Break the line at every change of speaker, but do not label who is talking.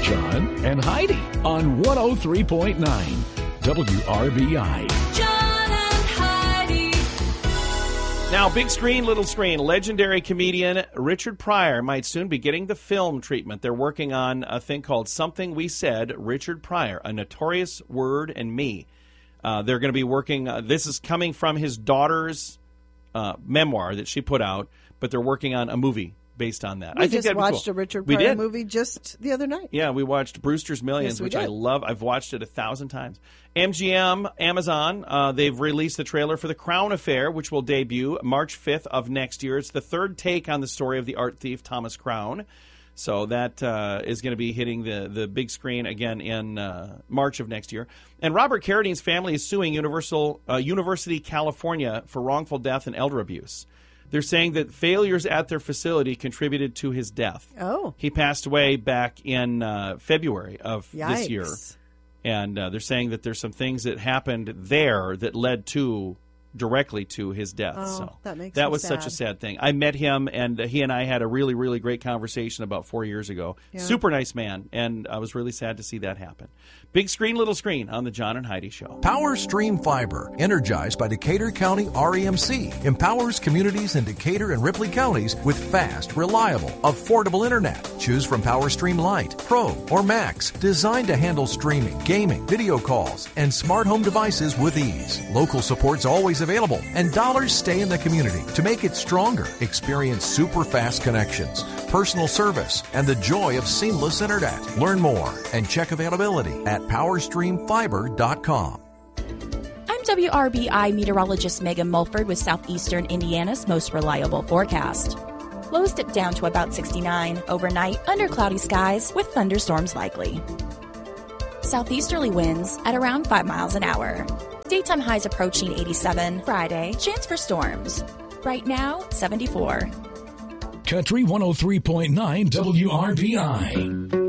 John and Heidi on 103.9 WRBI.
John and Heidi.
Now, big screen, little screen. Legendary comedian Richard Pryor might soon be getting the film treatment. They're working on a thing called Something We Said, Richard Pryor, A Notorious Word and Me. They're going to be working, this is coming from his daughter's memoir that she put out, but they're working on a movie based on that.
We
I think
just watched
cool.
a Richard
We
Pryor
did.
movie just the other night.
Yeah, we watched Brewster's Millions,
Yes, we
which I
did.
love. I've watched it 1,000 times. MGM, Amazon, they've released the trailer for The Crown Affair, which will debut March 5th of next year. It's the third take on the story of the art thief Thomas Crown. So that is going to be hitting the big screen again in March of next year. And Robert Carradine's family is suing University California for wrongful death and elder abuse. They're saying that failures at their facility contributed to his death.
Oh.
He passed away back in February of this year. And they're saying that there's some things that happened there that led directly to his death.
Oh,
so
that makes
that
me
was
sad.
such a sad thing. I met him, and he and I had a really, really great conversation about 4 years ago.
Yeah.
Super nice man, and I was really sad to see that happen. Big screen, little screen on the John and Heidi Show.
Power Stream Fiber, energized by Decatur County REMC, empowers communities in Decatur and Ripley counties with fast, reliable, affordable internet. Choose from Power Stream Lite, Pro, or Max, designed to handle streaming, gaming, video calls, and smart home devices with ease. Local support's always available, and dollars stay in the community to make it stronger. Experience super fast connections, personal service, and the joy of seamless internet. Learn more and check availability at PowerStreamFiber.com.
I'm WRBI meteorologist Megan Mulford with Southeastern Indiana's most reliable forecast. Lows dip down to about 69 overnight under cloudy skies with thunderstorms likely. Southeasterly winds at around 5 miles an hour. Daytime highs approaching 87. Friday, chance for storms. Right now, 74.
Country 103.9 WRBI.